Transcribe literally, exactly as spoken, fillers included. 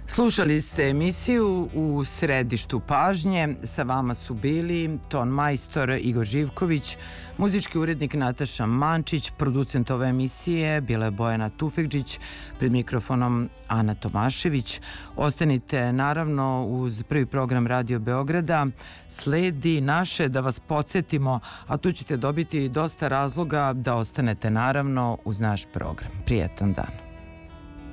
Slušali ste emisiju U središtu pažnje. Sa vama su bili ton majstor Igor Živković, muzički urednik Nataša Mančić, producent ove emisije bila je Bojana Tufekđić, pred mikrofonom Ana Tomašević. Ostanite naravno uz prvi program Radio Beograda. Sledi naše, da vas podsjetimo, a tu ćete dobiti dosta razloga da ostanete naravno uz naš program. Prijetan dan.